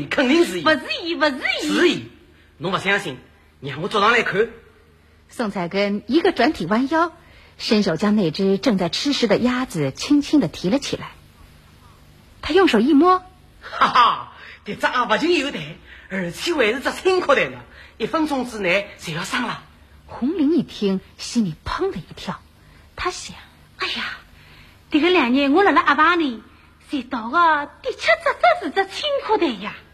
肯定是伊。 不是伊，不是伊。 是伊，侬不相信，让我捉上来看。 宋彩根一个转体弯腰，伸手将那只正在吃食的鸭子轻轻地提了起来。他用手一摸， 哈哈，这只鸭不仅有蛋，而且还是只青壳蛋呢，1分钟之内就要上了。 红玲一听，心里砰的一跳，他想： 哎呀，这个2年我辣辣阿爸呢，才到的的确是只青壳蛋呀。